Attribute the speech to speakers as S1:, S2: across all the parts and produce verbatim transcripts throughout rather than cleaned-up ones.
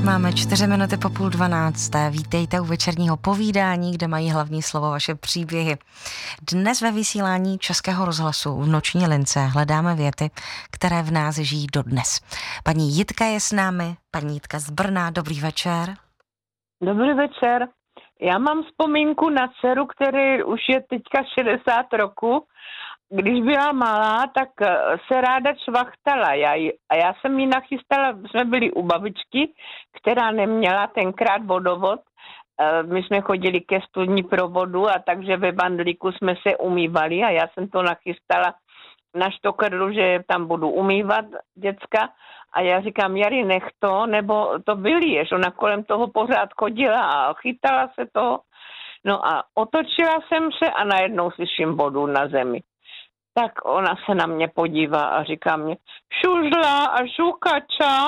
S1: Máme čtyři minuty po půl dvanácté. Vítejte u večerního povídání, kde mají hlavní slovo vaše příběhy. Dnes ve vysílání Českého rozhlasu v Noční lince hledáme věty, které v nás žijí dodnes. Paní Jitka je s námi, paní Jitka z Brna. Dobrý večer.
S2: Dobrý večer. Já mám vzpomínku na dceru, který už je teďka šedesát roku. Když byla malá, tak se ráda čvachtala. Já, a já jsem ji nachystala, jsme byli u babičky, která neměla tenkrát vodovod. My jsme chodili ke studni pro vodu a takže ve bandlíku jsme se umývali a já jsem to nachystala na štokrlu, že tam budu umývat děcka. A já říkám, Jari, nech to, nebo to vyliješ. Ona kolem toho pořád chodila a chytala se toho. No a otočila jsem se a najednou slyším vodu na zemi. Tak ona se na mě podívá a říká mě, šužla a žukača.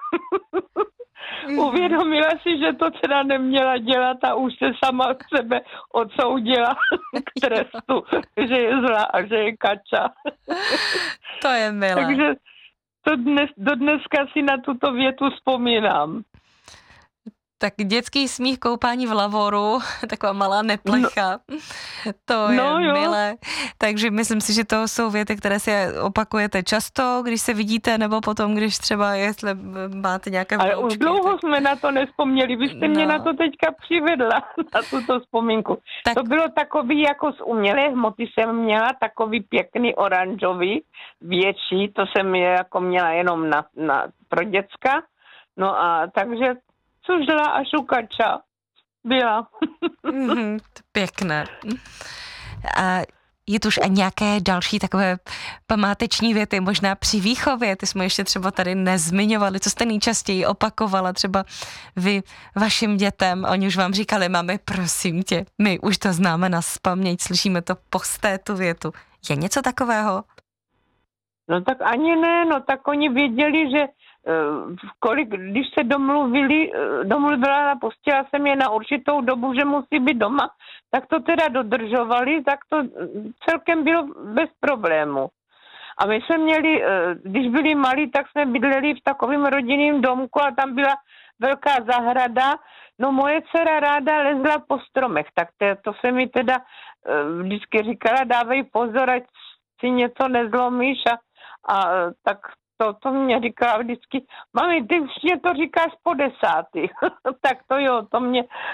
S2: Mm-hmm. Uvědomila si, že to teda neměla dělat a už se sama sebe odsoudila k trestu, že je zlá a že je kača.
S1: To je milé.
S2: Takže to dnes, do dneska si na tuto větu vzpomínám.
S1: Tak dětský smích, koupání v lavoru, taková malá neplecha, no, to je
S2: no
S1: milé. Takže myslím si, že to jsou věty, které si opakujete často, když se vidíte, nebo potom, když třeba jestli máte nějaké
S2: Ale
S1: vloučky,
S2: už dlouho
S1: tak...
S2: jsme na to nespomněli, vy jste
S1: no.
S2: mě na to teďka přivedla, na tuto vzpomínku. Tak... To bylo takový, jako z umělé hmoty jsem měla, takový pěkný oranžový, větší, to jsem jako měla jenom na, na, pro děcka, no a takže sužla a šukača byla.
S1: Mm, pěkné. A je tu už a nějaké další takové památeční věty, možná při výchově, ty jsme ještě třeba tady nezmiňovali, co jste nejčastěji opakovala třeba vy vašim dětem, oni už vám říkali, mami, prosím tě, my už to známe na spaměť, slyšíme to posté tu větu. Je něco takového?
S2: No tak ani ne, no tak oni věděli, že kolik, když se domluvili, domluvila a pustila jsem je na určitou dobu, že musí být doma, tak to teda dodržovali, tak to celkem bylo bez problému. A my jsme měli, když byli malí, tak jsme bydleli v takovém rodinném domku a tam byla velká zahrada. No moje dcera ráda lezla po stromech, tak to, to se mi teda vždycky říkala, dávej pozor, ať si něco nezlomíš a, a tak To, to mě říkala vždycky, mami, ty už mě to říkáš po desátý. Tak to jo, to mě